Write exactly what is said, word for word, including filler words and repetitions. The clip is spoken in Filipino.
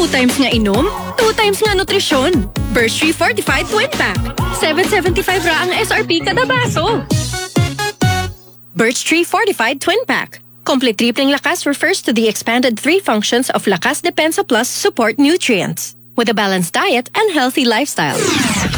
times nga inom, two times nga nutrisyon. Birch Tree Fortified Twin Pack. seven seventy-five ra ang S R P kada baso. Birch Tree Fortified Twin Pack. Complete tripling lakas refers to the expanded three functions of Lakas Depensa Plus support nutrients with a balanced diet and healthy lifestyle.